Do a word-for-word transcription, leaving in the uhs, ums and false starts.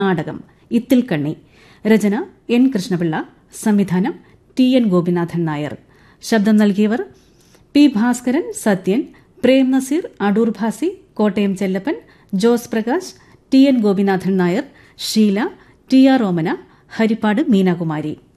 നാടകം ഇത്തിൽക്കണ്ണി. രചന എൻ കൃഷ്ണപിള്ള. സംവിധാനം T N Gopinathan Nair. ശബ്ദം നൽകിയവർ P Bhaskaran, Sathyan, Prem Naseer, Adoor Bhasi, Kottayam Chellappan, Jose Prakash, T N Gopinathan Nair, Sheela, T R ഓമന, ഹരിപ്പാട് മീനാകുമാരി.